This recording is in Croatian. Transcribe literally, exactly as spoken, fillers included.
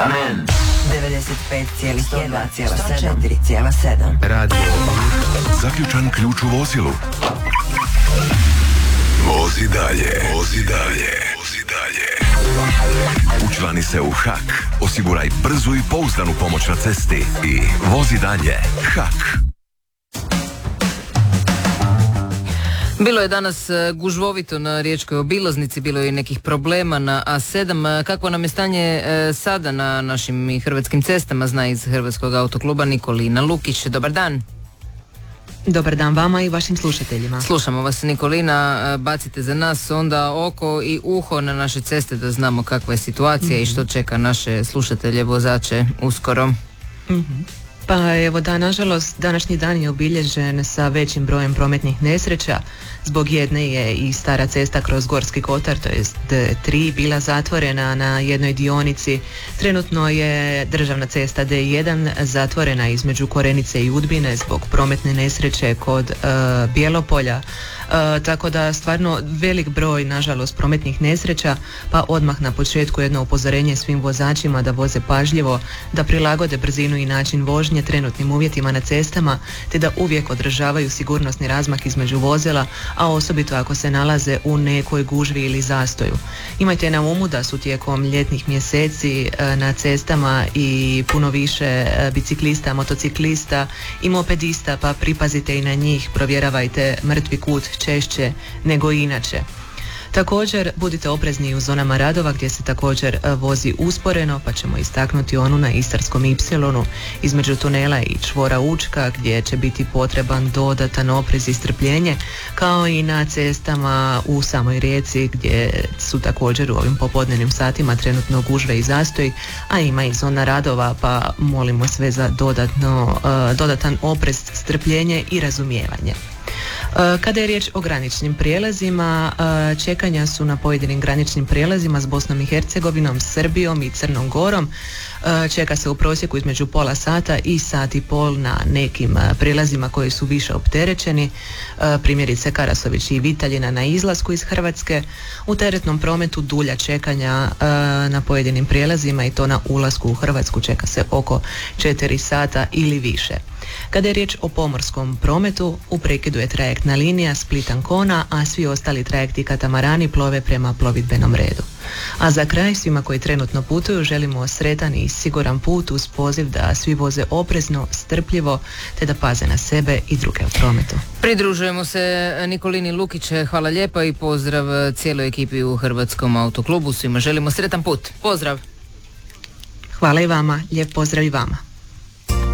Amen. devedeset pet zarez jedan, sto četiri zarez sedam. Radio. Zaključan ključ u vozilu. Vozi dalje, vozi dalje, vozi dalje. Učlani se u H A K. Osiguraj brzu i pouzdanu pomoć na cesti i vozi dalje. H A K. Bilo je danas gužvovito na riječkoj obilaznici, bilo je i nekih problema na A sedam. Kakvo nam je stanje sada na našim i hrvatskim cestama, zna iz Hrvatskog autokluba Nikolina Lukić. Dobar dan. Dobar dan vama i vašim slušateljima. Slušamo vas, Nikolina, bacite za nas onda oko i uho na naše ceste da znamo kakva je situacija mm-hmm. i što čeka naše slušatelje, vozače uskoro. Mm-hmm. Pa evo da, nažalost, današnji dan je obilježen sa većim brojem prometnih nesreća. Zbog jedne je i stara cesta kroz Gorski kotar, to jest D tri, bila zatvorena na jednoj dionici. Trenutno je državna cesta D jedan zatvorena između Korenice i Udbine zbog prometne nesreće kod uh, Bjelopolja. Uh, tako da stvarno velik broj, nažalost, prometnih nesreća, pa odmah na početku jedno upozorenje svim vozačima da voze pažljivo, da prilagode brzinu i način vožnje trenutnim uvjetima na cestama, te da uvijek održavaju sigurnosni razmak između vozila, a osobito ako se nalaze u nekoj gužvi ili zastoju. Imajte na umu da su tijekom ljetnih mjeseci uh, na cestama i puno više uh, biciklista, motociklista i mopedista, pa pripazite i na njih, provjeravajte mrtvi kut češće nego inače. Također budite oprezni u zonama radova gdje se također vozi usporeno, pa ćemo istaknuti onu na Istarskom ipsilonu između tunela i čvora Učka gdje će biti potreban dodatan oprez i strpljenje, kao i na cestama u samoj Rijeci gdje su također u ovim popodnevnim satima trenutno gužve i zastoj, a ima i zona radova, pa molimo sve za dodatno, dodatan oprez, strpljenje i razumijevanje. Kada je riječ o graničnim prijelazima, čekanja su na pojedinim graničnim prijelazima s Bosnom i Hercegovinom, Srbijom i Crnom Gorom. Čeka se u prosjeku između pola sata i sat i pol na nekim prijelazima koji su više opterećeni, primjerice Karasović i Vitaljina na izlasku iz Hrvatske. U teretnom prometu dulja čekanja na pojedinim prijelazima i to na ulasku u Hrvatsku čeka se oko četiri sata ili više. Kada je riječ o pomorskom prometu, u prekidu je trajektna linija Split-Ancona, a svi ostali trajekti katamarani plove prema plovidbenom redu. A za kraj, svima koji trenutno putuju želimo sretan i siguran put uz poziv da svi voze oprezno, strpljivo, te da paze na sebe i druge u prometu. Pridružujemo se Nikolini Lukić, hvala lijepa i pozdrav cijeloj ekipi u Hrvatskom autoklubu. Svima želimo sretan put. Pozdrav! Hvala i vama, lijep pozdrav i vama.